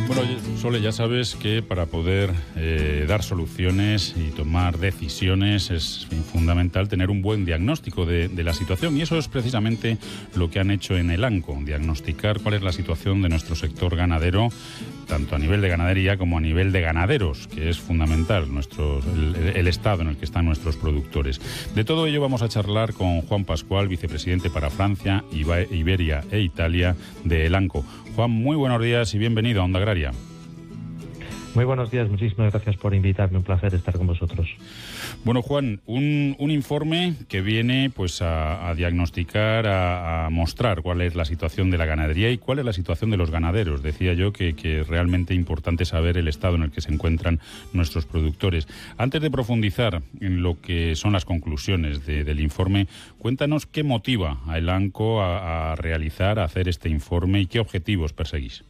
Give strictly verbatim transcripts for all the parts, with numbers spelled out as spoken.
Bueno, Sole, ya sabes que para poder eh, dar soluciones y tomar decisiones es fundamental tener un buen diagnóstico de, de la situación, y eso es precisamente lo que han hecho en Elanco, diagnosticar cuál es la situación de nuestro sector ganadero, tanto a nivel de ganadería como a nivel de ganaderos, que es fundamental, nuestro, el, el estado en el que están nuestros productores. De todo ello vamos a charlar con Juan Pascual, vicepresidente para Francia, Iberia e Italia de Elanco. Juan, muy buenos días y bienvenido a Onda Agraria. Muy buenos días, muchísimas gracias por invitarme, un placer estar con vosotros. Bueno, Juan, un, un informe que viene pues a, a diagnosticar, a, a mostrar cuál es la situación de la ganadería y cuál es la situación de los ganaderos. Decía yo que, que es realmente importante saber el estado en el que se encuentran nuestros productores. Antes de profundizar en lo que son las conclusiones de, del informe, cuéntanos qué motiva a Elanco a, a realizar, a hacer este informe y qué objetivos perseguís.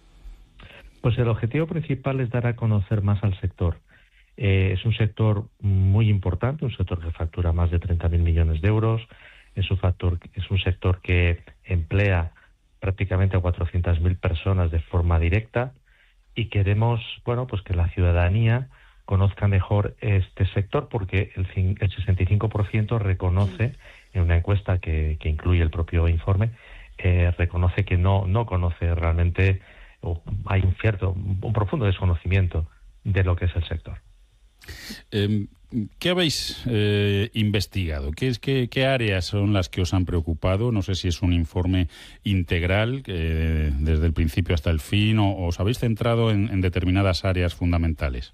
Pues el objetivo principal es dar a conocer más al sector. Eh, es un sector muy importante, un sector que factura más de treinta mil millones de euros, es un, factor, es un sector que emplea prácticamente a cuatrocientas mil personas de forma directa, y queremos, bueno, pues que la ciudadanía conozca mejor este sector, porque el, el sesenta y cinco por ciento reconoce, en una encuesta que, que incluye el propio informe, eh, reconoce que no, no conoce realmente, o hay un cierto, un profundo desconocimiento de lo que es el sector. Eh, ¿Qué habéis eh, investigado? ¿Qué, es, qué, ¿Qué áreas son las que os han preocupado? No sé si es un informe integral, eh, desde el principio hasta el fin, o, o os habéis centrado en, en determinadas áreas fundamentales.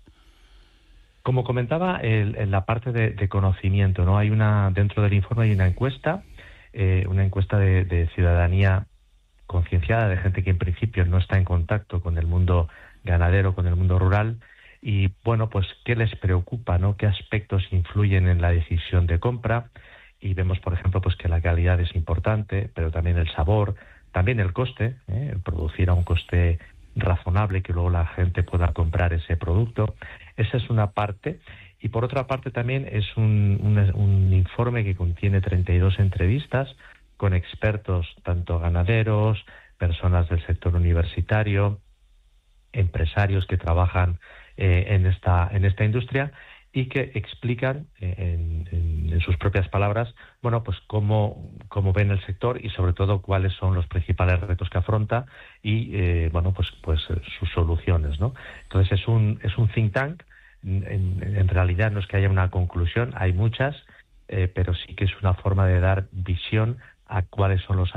Como comentaba, el, en la parte de, de conocimiento, ¿no? Hay una, dentro del informe hay una encuesta, eh, una encuesta de, de ciudadanía concienciada, de gente que en principio no está en contacto con el mundo ganadero, con el mundo rural, y bueno, pues qué les preocupa, ¿no? Qué aspectos influyen en la decisión de compra, y vemos, por ejemplo, pues que la calidad es importante, pero también el sabor, también el coste, ¿eh? El producir a un coste razonable, que luego la gente pueda comprar ese producto. Esa es una parte, y por otra parte también es un, un, un informe que contiene treinta y dos entrevistas con expertos, tanto ganaderos, personas del sector universitario, empresarios que trabajan eh, en esta en esta industria, y que explican eh, en, en, en sus propias palabras, bueno, pues cómo, cómo ven el sector y sobre todo cuáles son los principales retos que afronta y eh, bueno, pues pues sus soluciones, ¿no? Entonces es un es un think tank. En, en realidad no es que haya una conclusión, hay muchas, eh, pero sí que es una forma de dar visión a cuáles son los